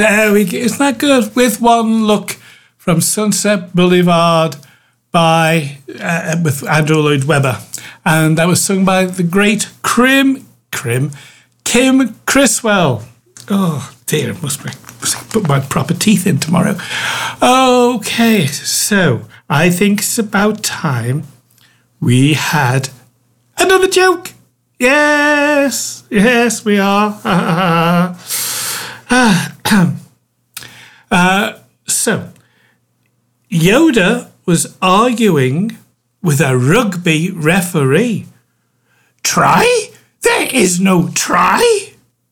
There we go. Isn't that good? With One Look from Sunset Boulevard with Andrew Lloyd Webber. And that was sung by the great Kim Criswell. Oh dear, must put my proper teeth in tomorrow. Okay, so I think it's about time we had another joke. Yes, we are. So, Yoda was arguing with a rugby referee. Try? There is no try.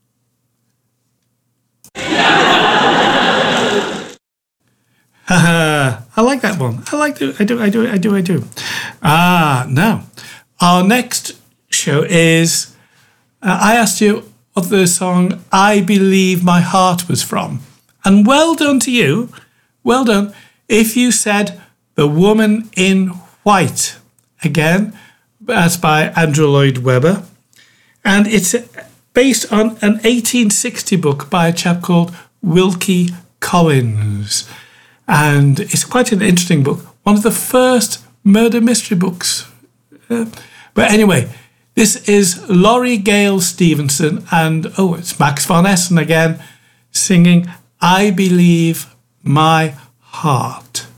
I like that one. I do. Now, our next show is, I asked you what the song I Believe My Heart was from. And well done to you. Well done. If you said The Woman in White. Again, that's by Andrew Lloyd Webber. And it's based on an 1860 book by a chap called Wilkie Collins. And it's quite an interesting book. One of the first murder mystery books. But anyway, this is Laurie Gale Stevenson and, it's Max von Essen again, singing I Believe My Heart.